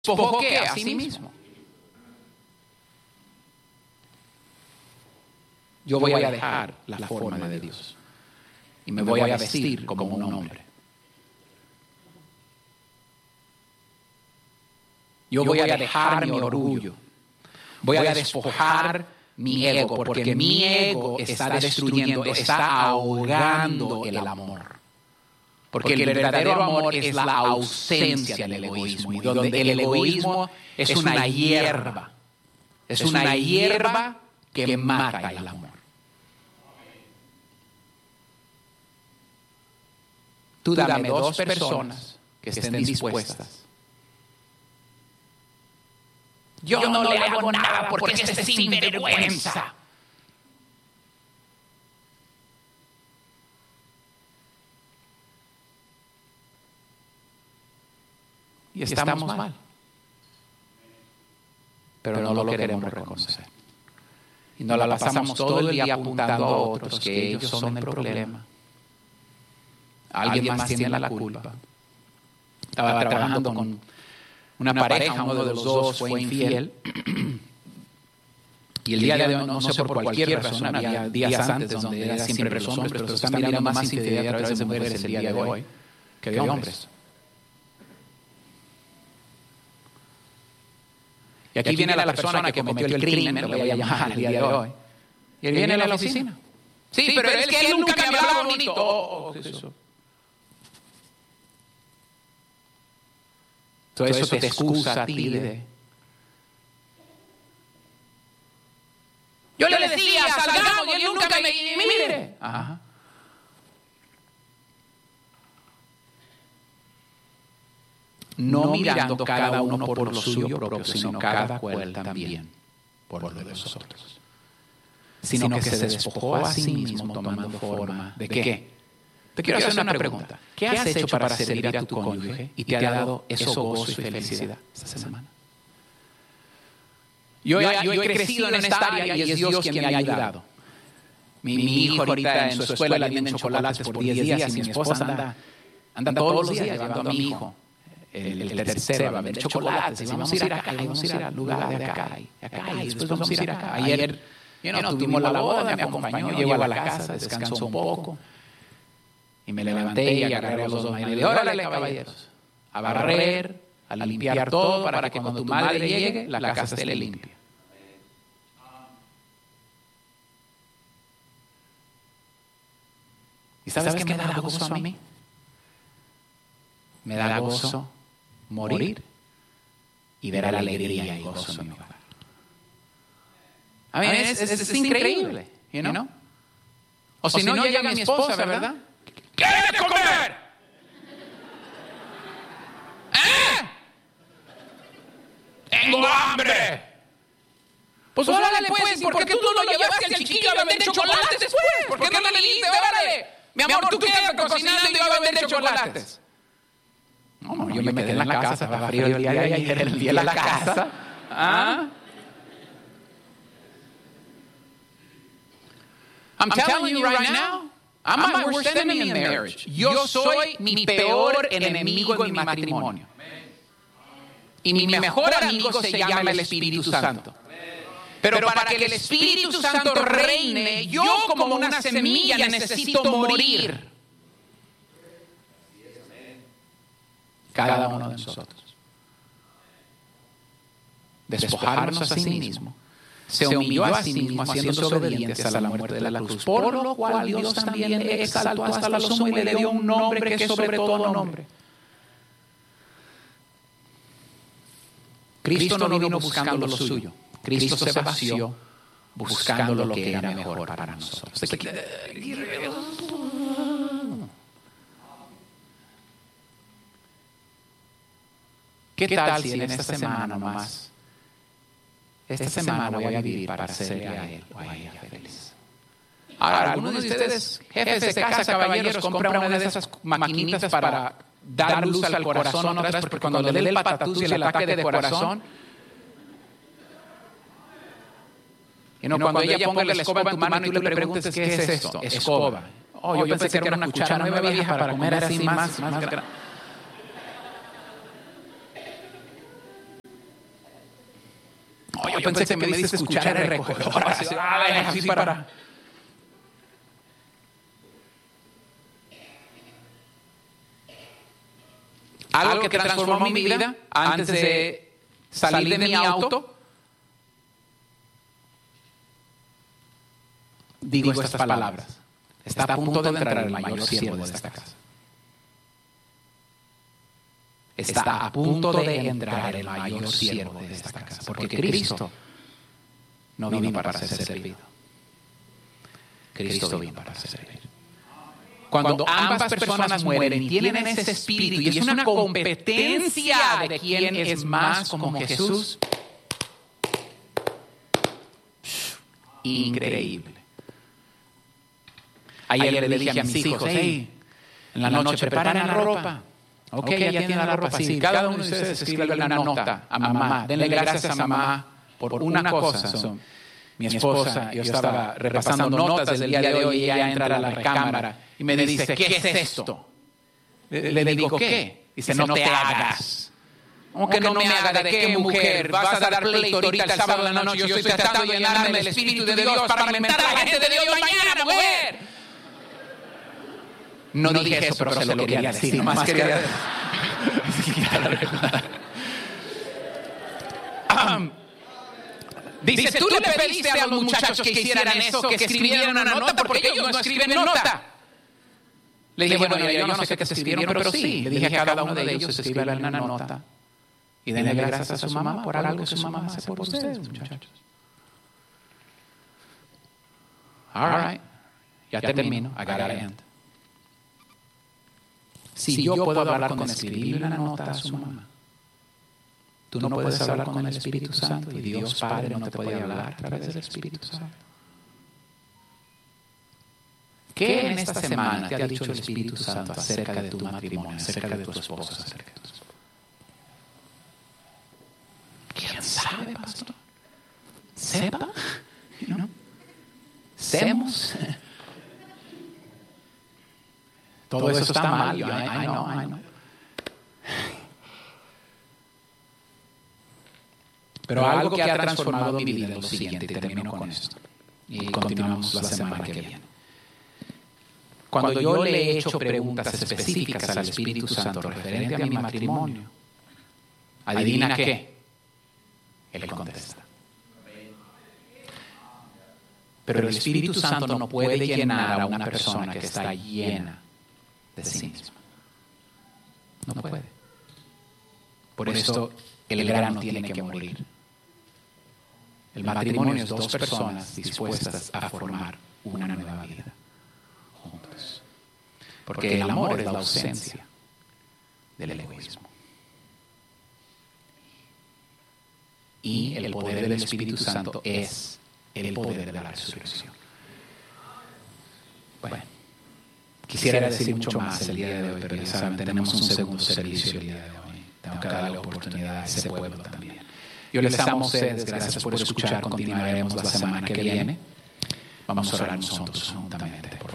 despojó ¿qué? A sí mismo. Yo voy a dejar la forma de Dios y me voy a vestir como un hombre. Yo voy a dejar mi orgullo. Voy a despojar mi ego, porque mi ego está destruyendo, está ahogando el amor. Porque el verdadero amor es la ausencia del egoísmo, y donde el egoísmo es una hierba. Es una hierba que mata el amor. Tú dame dos personas que estén dispuestas. Yo no le hago nada porque este es sinvergüenza. Y estamos mal. Pero no lo queremos reconocer. Y nos la pasamos todo el día apuntando a otros que ellos son el problema. Alguien más tiene la culpa. Estaba trabajando con una pareja, uno de los dos fue infiel. Y el día de hoy, no sé por cualquier razón, había días antes donde eran siempre los hombres, pero se están mirando más infidelidad a través de mujeres el día de hoy que de hombres. Y aquí viene la persona que cometió el crimen, lo voy a llamar el día de hoy. Y él viene a la oficina. Sí, pero es que él nunca me hablaba bonito. Eso. Todo eso te excusa a ti de... Yo le decía, salgamos, y él nunca me... Mire. Ajá. No mirando cada uno por lo suyo propio, sino cada cual también por lo de los otros. Sino que se despojó a sí mismo tomando forma ¿de qué? Te quiero hacer una pregunta. ¿Qué has hecho para servir a tu cónyuge y te ha dado eso gozo y felicidad esta semana? Yo he crecido en esta área y es Dios quien me ha ayudado. Mi hijo ahorita en su escuela le venden chocolates por 10 días y mi esposa anda todos los días llevando a mi hijo. El tercero va a vender chocolates y vamos a ir acá, vamos a ir al lugar de acá y después vamos a ir acá. Ayer tuvimos la boda, me acompañó, llego a la casa, descanso un poco y me levanté y agarré a los dos y le dije, órale caballeros, a barrer, a limpiar todo para que cuando tu madre llegue, la casa esté limpia. ¿Y sabes qué me da gozo a mí? Me da gozo morir y ver la alegría y gozo en mi hogar. A mí es increíble, you know? O si no llega mi esposa, ¿verdad? ¿Qué hay de comer? ¡Tengo hambre! Pues órale, pues, ¿y por qué tú no lo llevaste al chiquillo a vender chocolates después? ¿Por qué no le dijiste, órale? Mi amor, tú quédate cocinando y yo voy a vender chocolates. No, yo me quedé en la casa, estaba frío el día de ayer, el día de la casa. I'm telling you right now, I'm my worst enemy in marriage. Yo soy mi peor enemigo en mi matrimonio. Y mi mejor amigo se llama el Espíritu Santo. Pero para que el Espíritu Santo reine, yo como una semilla necesito morir. Cada uno de nosotros. Despojarnos a sí mismo. Se humilló a sí mismo haciéndose obediente hasta la muerte de la cruz. Por lo cual Dios también le exaltó hasta lo sumo y le dio un nombre que es sobre todo nombre. Cristo no vino buscando lo suyo. Cristo se vació buscando lo que era mejor para nosotros. ¿Qué tal si en esta semana nomás, esta semana voy a vivir para serle a él o a ella feliz? Ahora, algunos de ustedes, jefes de casa, caballeros, compran una de esas maquinitas para dar luz al corazón otra vez, porque cuando le dé el patatús y el ataque de corazón, cuando ella ponga la escoba en tu mano y tú le preguntes, ¿qué es esto? Escoba. Yo pensé que era una cuchara nueva vieja para comer así más grande. No, yo pensé que me dice escuchar el recogedor. Así para... Algo que transformó mi vida antes de salir de mi auto. Digo estas palabras. Está a punto de entrar el mayor siervo de esta casa. Está a punto de entrar el mayor siervo de esta casa. Porque Cristo no vino para ser servido. Cristo vino para servir. Cuando ambas personas mueren y tienen ese espíritu, y es una competencia de quién es más como Jesús, increíble. Ayer le dije a mis hijos, hey, en la noche preparan la ropa. Ok, ya tienen la ropa. Sí, cada uno de ustedes escribe una nota a mamá. Denle gracias a mamá por una cosa. Mi esposa, yo estaba repasando notas del día de hoy y ella entra a la recámara y me dice, ¿qué es esto? Le digo, ¿qué? Dice, no te hagas. ¿Cómo que no me haga? ¿De qué, mujer? ¿Vas a dar pleito ahorita el sábado de la noche? Yo estoy tratando de llenarme del Espíritu de Dios para alimentar a la gente de Dios mañana, mujer. No dije eso, pero se lo quería decir. Nomás quería decir. Dice, tú le pediste a los muchachos que hicieran eso, que escribieran una nota, porque ellos no escriben nota. Le dije, bueno, yo no sé qué te escribieron, pero sí. Le dije a cada uno de ellos, escríbale una nota. Y denle gracias a su mamá por algo que su mamá hace por ustedes, muchachos. All right. Ya termino. I gotta end. Si yo puedo hablar con escribirle una nota a su mamá, tú no puedes hablar con el Espíritu Santo y Dios Padre no te puede hablar a través del Espíritu Santo. ¿Qué en esta semana te ha dicho el Espíritu Santo acerca de tu matrimonio, acerca de tu esposa, acerca de tu esposa? ¿Quién sabe, pastor? ¿Sepa? ¿No? ¿Semos? Todo eso está mal. I know. Pero algo que ha transformado mi vida es lo siguiente, y termino con esto. Y continuamos la semana que viene. Cuando yo le he hecho preguntas específicas al Espíritu Santo referente a mi matrimonio, ¿adivina qué? Él contesta. Pero el Espíritu Santo no puede llenar a una persona que está llena de sí misma. No puede. Por eso el grano tiene que morir. El matrimonio es dos personas dispuestas a formar una nueva vida juntos. Porque el amor es la ausencia del egoísmo. Y el poder del Espíritu Santo es el poder de la resurrección. Bueno, quisiera decir mucho más el día de hoy, pero ya saben, tenemos un segundo servicio el día de hoy. Tengo que darle oportunidad a ese pueblo también. Yo les amo a ustedes, gracias por escuchar. Continuaremos la semana que viene. Vamos a orar nosotros juntamente.